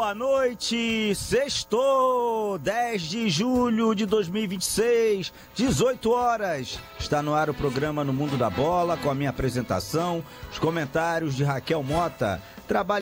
boa noite, sextou, 10 de julho de 2026, 18 horas. Está no ar o programa No Mundo da Bola, com a minha apresentação, os comentários de Raquel Mota. Trabalho